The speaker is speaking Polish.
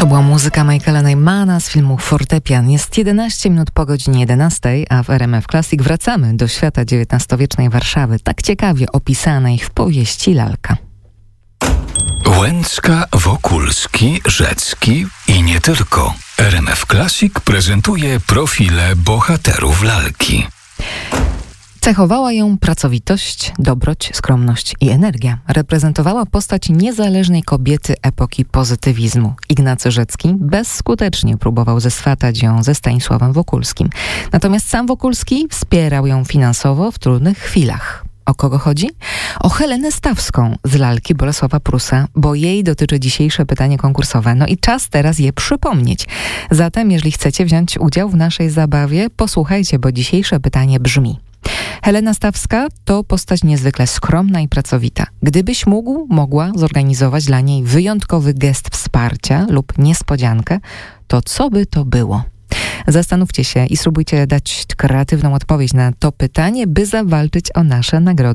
To była muzyka Michaela Nymana z filmu Fortepian. Jest 11 minut po godzinie 11, a w RMF Classic wracamy do świata XIX-wiecznej Warszawy, tak ciekawie opisanej w powieści Lalka. Łęcka, Wokulski, Rzecki i nie tylko. RMF Classic prezentuje profile bohaterów Lalki. Cechowała ją pracowitość, dobroć, skromność i energia. Reprezentowała postać niezależnej kobiety epoki pozytywizmu. Ignacy Rzecki bezskutecznie próbował zeswatać ją ze Stanisławem Wokulskim. Natomiast sam Wokulski wspierał ją finansowo w trudnych chwilach. O kogo chodzi? O Helenę Stawską z Lalki Bolesława Prusa, bo jej dotyczy dzisiejsze pytanie konkursowe. No i czas teraz je przypomnieć. Zatem, jeżeli chcecie wziąć udział w naszej zabawie, posłuchajcie, bo dzisiejsze pytanie brzmi: Helena Stawska to postać niezwykle skromna i pracowita. Gdybyś mogła zorganizować dla niej wyjątkowy gest wsparcia lub niespodziankę, to co by to było? Zastanówcie się i spróbujcie dać kreatywną odpowiedź na to pytanie, by zawalczyć o nasze nagrody.